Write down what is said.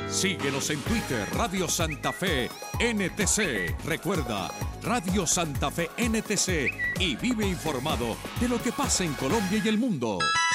Síguenos en Twitter, Radio Santa Fe NTC. Recuerda, Radio Santa Fe NTC, y vive informado de lo que pasa en Colombia y el mundo.